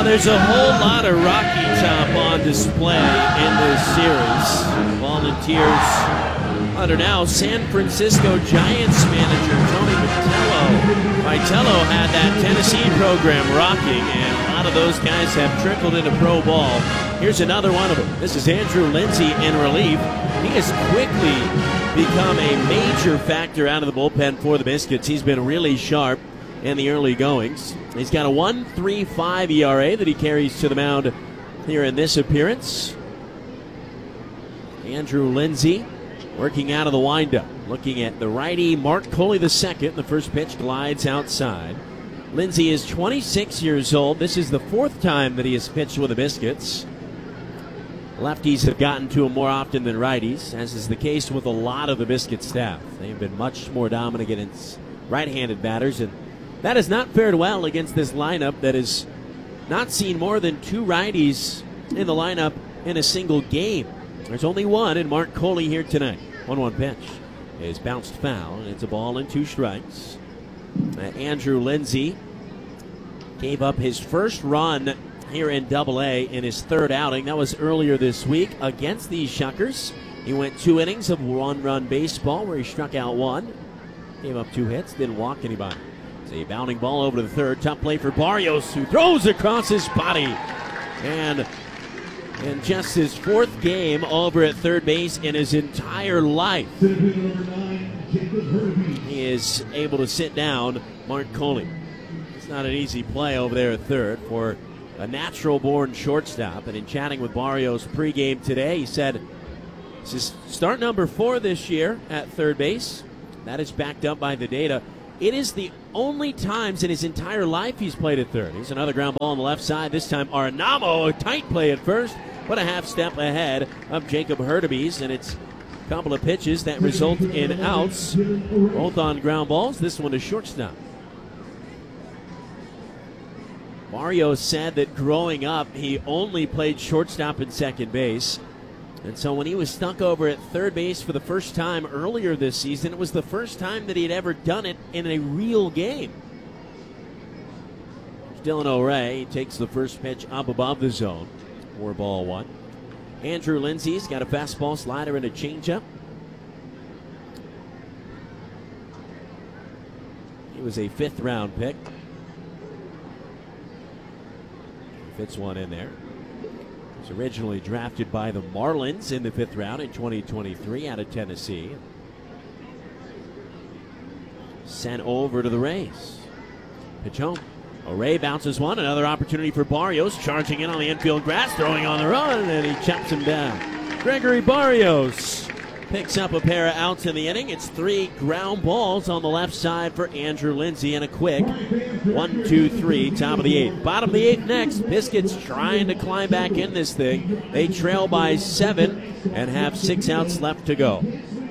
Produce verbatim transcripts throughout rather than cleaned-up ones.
Well, there's a whole lot of Rocky Top on display in this series. Volunteers under now San Francisco Giants manager Tony Vitello. Vitello had that Tennessee program rocking, and a lot of those guys have trickled into pro ball. Here's another one of them. This is Andrew Lindsay in relief. He has quickly become a major factor out of the bullpen for the Biscuits. He's been really sharp in the early goings. He's got a one point three five E R A that he carries to the mound here in this appearance. Andrew Lindsay working out of the windup, looking at the righty Mark Coley the second. The first pitch glides outside. Lindsay is twenty-six years old. This is the fourth time that he has pitched with the Biscuits. Lefties have gotten to him more often than righties, as is the case with a lot of the Biscuit staff. They've been much more dominant against right-handed batters, and that has not fared well against this lineup that has not seen more than two righties in the lineup in a single game. There's only one in Mark Coley here tonight. one one pitch is bounced foul, and it's a ball and two strikes. Uh, Andrew Lindsay gave up his first run here in Double A in his third outing. That was earlier this week against the Shuckers. He went two innings of one-run baseball where he struck out one, gave up two hits, didn't walk anybody. It's a bounding ball over to the third. Tough play for Barrios, who throws across his body. And in just his fourth game over at third base in his entire life, he is able to sit down Mark Coley. It's not an easy play over there at third for a natural-born shortstop. And in chatting with Barrios pregame today, he said this is start number four this year at third base. That is backed up by the data. It is the only times in his entire life he's played at third. Here's another ground ball on the left side. This time Arenamo, a tight play at first, but a half step ahead of Jacob Hurtubise, and it's a couple of pitches that result in outs, both on ground balls. This one is shortstop. Mario said that growing up, he only played shortstop and second base. And so when he was stuck over at third base for the first time earlier this season, it was the first time that he'd ever done it in a real game. Dylan O'Ray takes the first pitch up above the zone. Four ball one. Andrew Lindsay's got a fastball, slider, and a changeup. He was a fifth round pick. Fits one in there. He was originally drafted by the Marlins in the fifth round in twenty twenty-three out of Tennessee. Sent over to the Rays. Pitch home. O'Ray bounces one. Another opportunity for Barrios. Charging in on the infield grass. Throwing on the run. And he chops him down. Gregory Barrios picks up a pair of outs in the inning. It's three ground balls on the left side for Andrew Lindsay and a quick one, two, three, top of the eighth. Bottom of the eighth next. Biscuits trying to climb back in this thing. They trail by seven and have six outs left to go.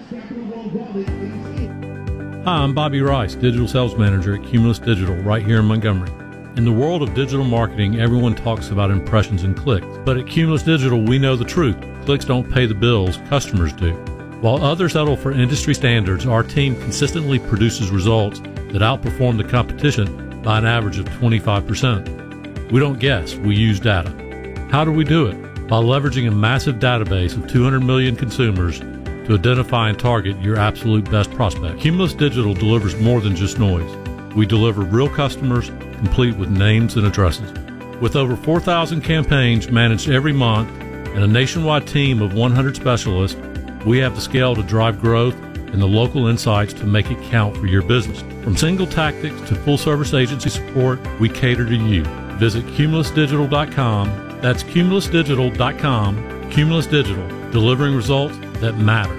Hi, I'm Bobby Rice, Digital Sales Manager at Cumulus Digital right here in Montgomery. In the world of digital marketing, everyone talks about impressions and clicks. But at Cumulus Digital, we know the truth. Clicks don't pay the bills, customers do. While others settle for industry standards, our team consistently produces results that outperform the competition by an average of twenty-five percent. We don't guess, we use data. How do we do it? By leveraging a massive database of two hundred million consumers to identify and target your absolute best prospect. Cumulus Digital delivers more than just noise. We deliver real customers, complete with names and addresses. With over four thousand campaigns managed every month and a nationwide team of one hundred specialists, we have the scale to drive growth and the local insights to make it count for your business. From single tactics to full-service agency support, we cater to you. Visit Cumulus Digital dot com. That's Cumulus Digital dot com. Cumulus Digital, delivering results that matter.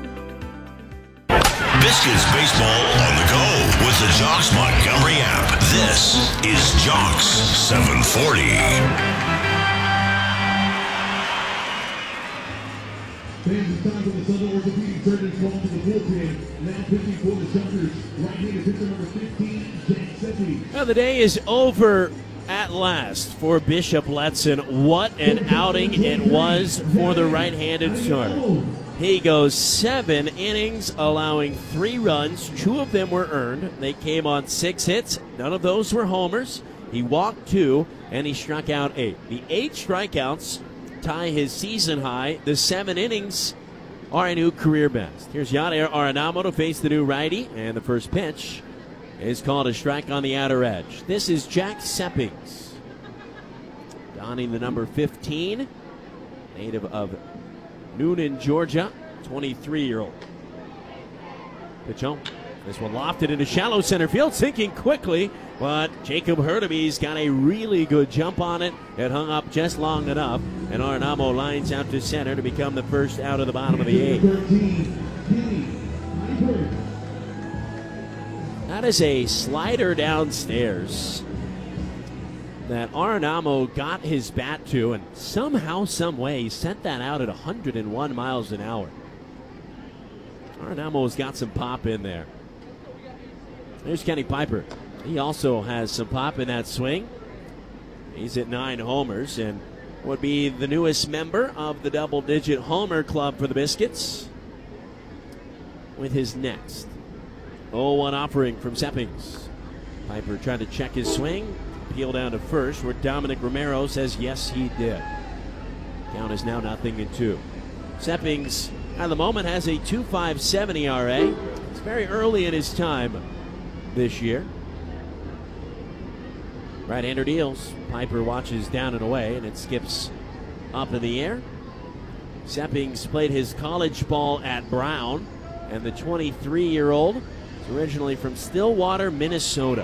Biscuits baseball on the go with the Jocks Montgomery app. This is Jocks seven forty. Fans, it's time for the Southern Orthopedic Surgeons call to the bullpen. Now pitching for the Shuckers. Right-handed pitcher number fifteen, Jack Seppi. Well, the day is over at last for Bishop Letson. What an outing it was for the right-handed starter. He goes seven innings, allowing three runs. Two of them were earned. They came on six hits. None of those were homers. He walked two, and he struck out eight. The eight strikeouts tie his season high. The seven innings are a new career best. Here's Yadier Arenamo to face the new righty, and the first pitch is called a strike on the outer edge. This is Jack Seppings, donning the number fifteen, native of Noonan, Georgia, twenty-three-year-old. Pitch home. This one lofted into shallow center field, sinking quickly, but Jacob Hurtubise got a really good jump on it. It hung up just long enough, and Arenamo lines out to center to become the first out of the bottom of the eighth. That is a slider downstairs that Arenamo got his bat to, and somehow, some way, he sent that out at one hundred one miles an hour. Arenamo's got some pop in there. There's Kenny Piper. He also has some pop in that swing. He's at nine homers and would be the newest member of the double-digit homer club for the Biscuits with his next oh one offering from Seppings. Piper tried to check his swing, peel down to first, where Dominic Romero says yes, he did. Count is now nothing in two. Seppings, at the moment, has a two point five seven E R A. It's very early in his time this year. Right-hander deals. Piper watches down and away, and it skips up in the air. Seppings played his college ball at Brown, and the twenty-three-year-old is originally from Stillwater, Minnesota.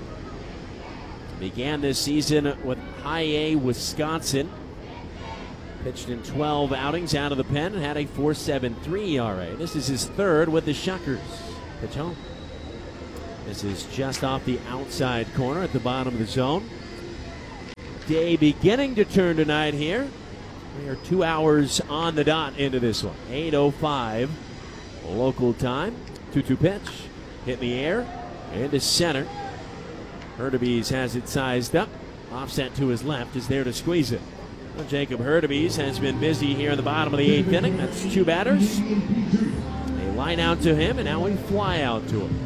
Began this season with High A Wisconsin. Pitched in twelve outings out of the pen and had a four point seven three E R A. This is his third with the Shuckers. Pitch home. This is just off the outside corner at the bottom of the zone. Day beginning to turn tonight here. We are two hours on the dot into this one. eight oh five local time. two two pitch. Hit in the air. Into center. Hurtubise has it sized up. Offset to his left is there to squeeze it. Well, Jacob Hurtubise has been busy here in the bottom of the eighth inning. That's two batters. They line out to him, and now we fly out to him.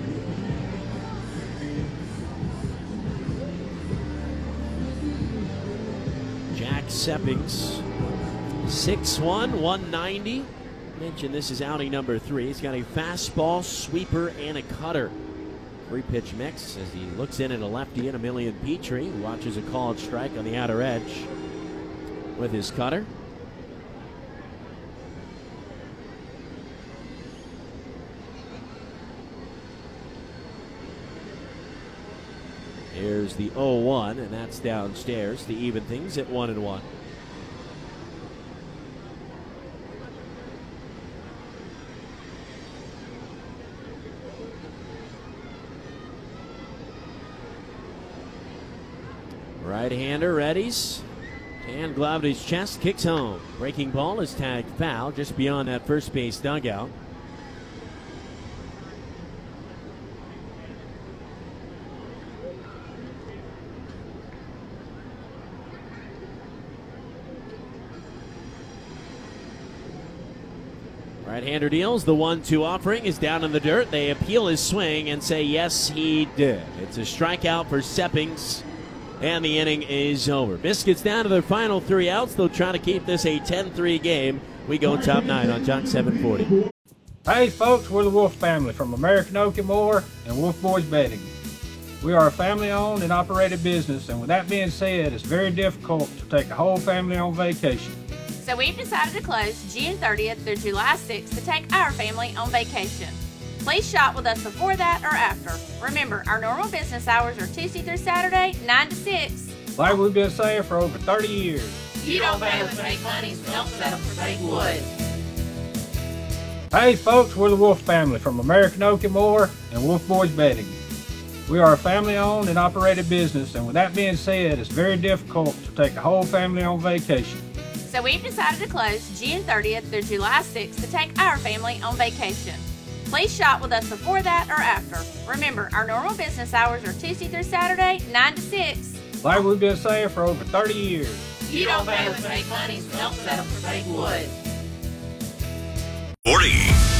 Jack Seppings, six one, one ninety. Mentioned this is outing number three. He's got a fastball, sweeper, and a cutter. Three-pitch mix as he looks in at a lefty and Emilian Petrie, who watches a called strike on the outer edge with his cutter. Here's the oh one, and that's downstairs to even things at one and one. Right-hander readies. Hand gloved his chest, kicks home. Breaking ball is tagged foul just beyond that first base dugout. Right-hander deals. The one two offering is down in the dirt. They appeal his swing and say yes, he did. It's a strikeout for Seppings, and the inning is over. Biscuits down to their final three outs. They'll try to keep this a ten three game. We go top nine on Jock seven forty. Hey folks, we're the Wolf family from American Oak and Moore and Wolf Boys Bedding. We are a family-owned and operated business, and with that being said, it's very difficult to take a whole family on vacation. So we've decided to close June thirtieth through July sixth to take our family on vacation. Please shop with us before that or after. Remember, our normal business hours are Tuesday through Saturday, nine to six. Like we've been saying for over thirty years. You don't pay us fake money, so don't settle for fake wood. Hey folks, we're the Wolf family from American Oak and Moore and Wolf Boys Bedding. We are a family-owned and operated business, and with that being said, it's very difficult to take a whole family on vacation. So we've decided to close June thirtieth through July sixth to take our family on vacation. Please shop with us before that or after. Remember, our normal business hours are Tuesday through Saturday, nine to six. Like we've been saying for over thirty years. You don't pay us fake money, so don't settle for fake wood. forty.